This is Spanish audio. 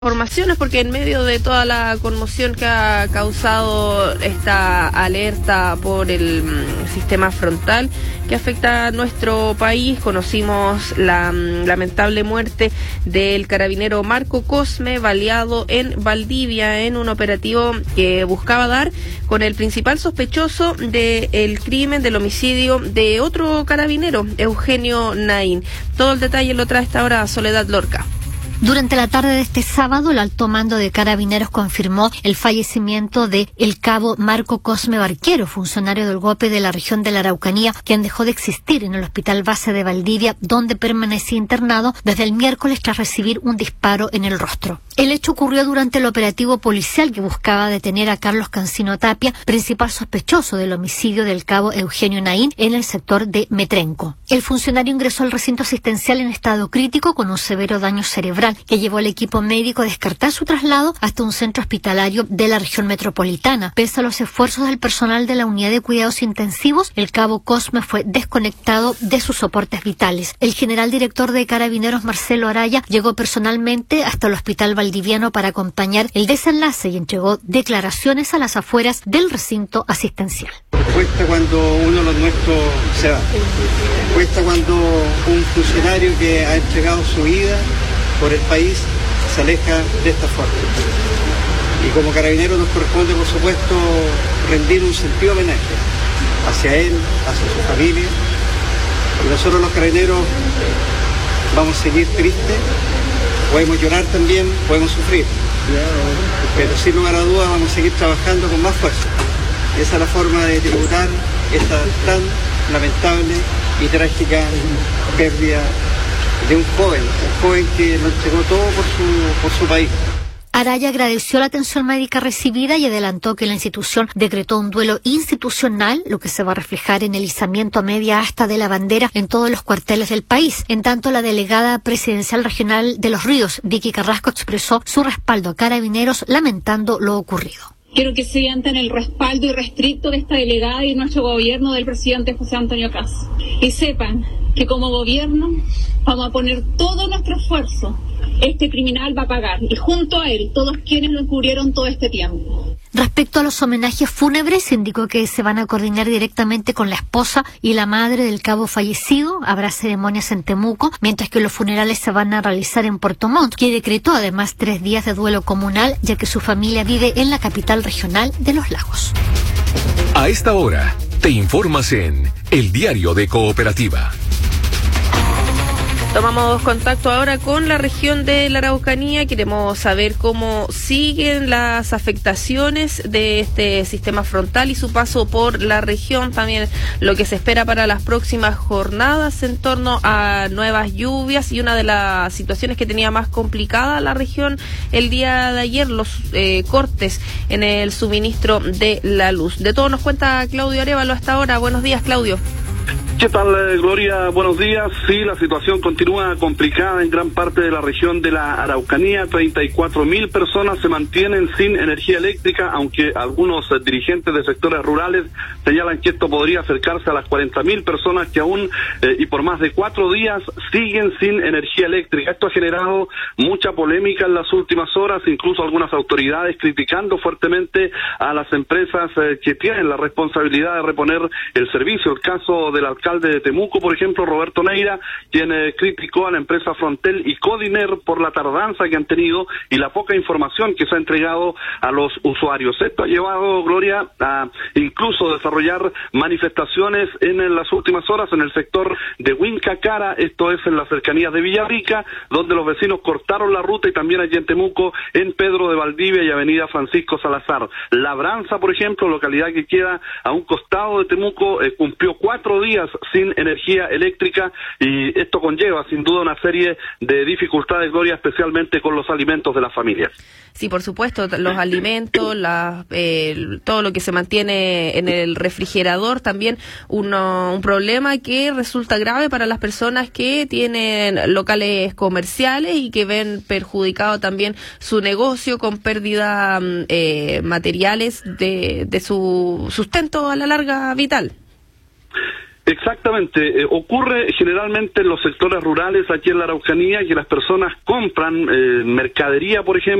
Informaciones porque en medio de toda la conmoción que ha causado esta alerta por el sistema frontal que afecta a nuestro país, conocimos la lamentable muerte del carabinero Marco Cosme, baleado en Valdivia en un operativo que buscaba dar con el principal sospechoso del crimen del homicidio de otro carabinero, Eugenio Naín. Todo el detalle lo trae esta hora Soledad Lorca. Durante la tarde de este sábado, el alto mando de Carabineros confirmó el fallecimiento de el cabo Marco Cosme Barquero, funcionario del GOPE de la región de la Araucanía, quien dejó de existir en el Hospital Base de Valdivia, donde permanecía internado desde el miércoles tras recibir un disparo en el rostro. El hecho ocurrió durante el operativo policial que buscaba detener a Carlos Cancino Tapia, principal sospechoso del homicidio del cabo Eugenio Naín en el sector de Metrenco. El funcionario ingresó al recinto asistencial en estado crítico con un severo daño cerebral, que llevó al equipo médico a descartar su traslado hasta un centro hospitalario de la región metropolitana. Pese a los esfuerzos del personal de la unidad de cuidados intensivos, el cabo Cosme fue desconectado de sus soportes vitales. El general director de Carabineros, Marcelo Araya, llegó personalmente hasta el hospital valdiviano para acompañar el desenlace y entregó declaraciones a las afueras del recinto asistencial. Cuesta cuando uno de los nuestros se va. Cuesta cuando un funcionario que ha entregado su vida por el país se aleja de esta forma. Y como carabineros nos corresponde, por supuesto, rendir un sentido homenaje hacia él, hacia su familia. Y nosotros los carabineros vamos a seguir tristes, podemos llorar también, podemos sufrir, pero sin lugar a dudas vamos a seguir trabajando con más fuerza. Y esa es la forma de tributar esta tan lamentable y trágica pérdida de un joven que lo entregó todo por su país. Araya agradeció la atención médica recibida y adelantó que la institución decretó un duelo institucional, lo que se va a reflejar en el izamiento a media asta de la bandera en todos los cuarteles del país. En tanto, la delegada presidencial regional de Los Ríos, Vicky Carrasco, expresó su respaldo a Carabineros, lamentando lo ocurrido. Quiero que sientan el respaldo irrestricto de esta delegada y nuestro gobierno del presidente José Antonio Kast. Y sepan que como gobierno vamos a poner todo nuestro esfuerzo. Este criminal va a pagar, y junto a él, todos quienes lo encubrieron todo este tiempo. Respecto a los homenajes fúnebres, indicó que se van a coordinar directamente con la esposa y la madre del cabo fallecido. Habrá ceremonias en Temuco, mientras que los funerales se van a realizar en Puerto Montt, que decretó además 3 días de duelo comunal, ya que su familia vive en la capital regional de Los Lagos. A esta hora, te informas en El Diario de Cooperativa. Tomamos contacto ahora con la región de la Araucanía. Queremos saber cómo siguen las afectaciones de este sistema frontal y su paso por la región. También lo que se espera para las próximas jornadas en torno a nuevas lluvias y una de las situaciones que tenía más complicada la región el día de ayer, los cortes en el suministro de la luz. De todo nos cuenta Claudio Arévalo hasta ahora. Buenos días, Claudio. ¿Qué tal, Gloria? Buenos días. Sí, la situación continúa complicada en gran parte de la región de la Araucanía. 34.000 personas se mantienen sin energía eléctrica, aunque algunos dirigentes de sectores rurales señalan que esto podría acercarse a las 40.000 personas que aún y por más de 4 días siguen sin energía eléctrica. Esto ha generado mucha polémica en las últimas horas, incluso algunas autoridades criticando fuertemente a las empresas que tienen la responsabilidad de reponer el servicio. El caso del alcalde de Temuco, por ejemplo, Roberto Neira, quien criticó a la empresa Frontel y Codiner por la tardanza que han tenido y la poca información que se ha entregado a los usuarios. Esto ha llevado, Gloria, a incluso desarrollar manifestaciones en las últimas horas en el sector de Huincacara, esto es en las cercanías de Villarrica, donde los vecinos cortaron la ruta, y también allí en Temuco, en Pedro de Valdivia y avenida Francisco Salazar. Labranza, por ejemplo, localidad que queda a un costado de Temuco, cumplió 4 días sin energía eléctrica, y esto conlleva sin duda una serie de dificultades, Gloria, especialmente con los alimentos de las familias. Sí, por supuesto, los alimentos, todo lo que se mantiene en el refrigerador, también un problema que resulta grave para las personas que tienen locales comerciales y que ven perjudicado también su negocio con pérdida materiales de su sustento a la larga vital. Exactamente, ocurre generalmente en los sectores rurales aquí en la Araucanía que las personas compran mercadería, por ejemplo,